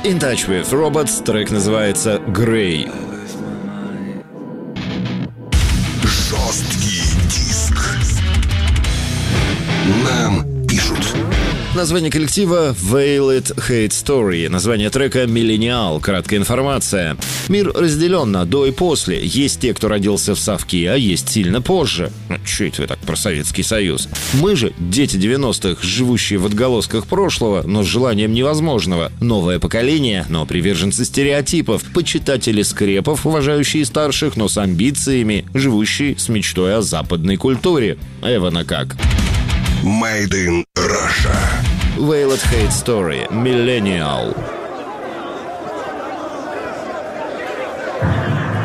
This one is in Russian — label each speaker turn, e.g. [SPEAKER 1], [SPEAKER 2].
[SPEAKER 1] In Touch with Robots, трек называется «Grey».
[SPEAKER 2] Жесткий диск. Нам пишут.
[SPEAKER 1] Название коллектива Veiled Hate Story. Название трека «Миллениал». Краткая информация. Мир разделен на до и после. Есть те, кто родился в совке, а есть сильно позже. Чё это вы так про Советский Союз? Мы же, дети 90-х, живущие в отголосках прошлого, но с желанием невозможного. Новое поколение, но приверженцы стереотипов. Почитатели скрепов, уважающие старших, но с амбициями, живущие с мечтой о западной культуре. Эвана как?
[SPEAKER 2] Made in Russia.
[SPEAKER 1] Veiled Hate Story. Millennial.